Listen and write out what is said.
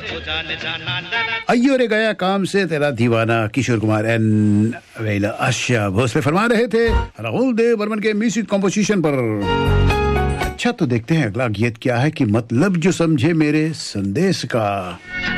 अय्यो रे गया काम से तेरा दीवाना किशोर कुमार एन वेला आशा भोस पे फरमा रहे थे राहुल देव बर्मन के म्यूजिक कंपोजिशन पर। अच्छा तो देखते हैं अगला गीत क्या है कि मतलब जो समझे मेरे संदेश का।